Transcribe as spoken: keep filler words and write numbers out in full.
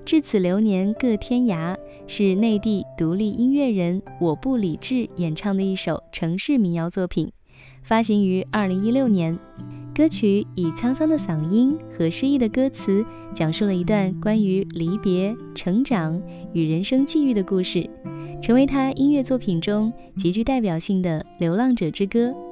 至此流年各天涯是内地独立音乐人我不理智演唱的一首城市民谣作品，发行于二零一六年。歌曲以沧桑的嗓音和诗意的歌词，讲述了一段关于离别、成长与人生际遇的故事，成为他音乐作品中极具代表性的《流浪者之歌》。